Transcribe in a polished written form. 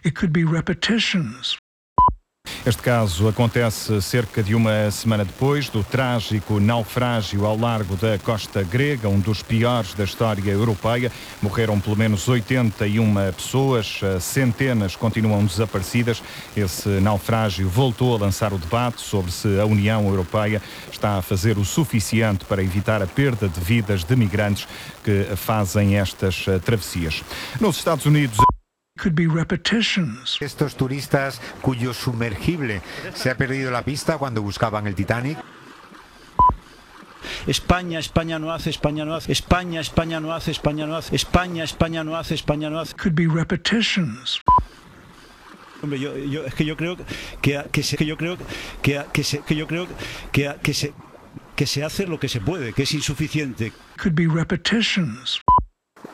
It could be repetitions. Este caso acontece cerca de uma semana depois do trágico naufrágio ao largo da costa grega, um dos piores da história europeia. Morreram pelo menos 81 pessoas, centenas continuam desaparecidas. Esse naufrágio voltou a lançar o debate sobre se a União Europeia está a fazer o suficiente para evitar a perda de vidas de migrantes que fazem estas travessias. Nos Estados Unidos... Could be repetitions. Estos turistas cuyo sumergible se ha perdido la pista cuando buscaban el Titanic. España no hace, España no hace, España no hace, España no hace, España no hace, España no hace. Could be repetitions. Hombre, yo creo que se hace lo que se puede, que es insuficiente. Could be repetitions.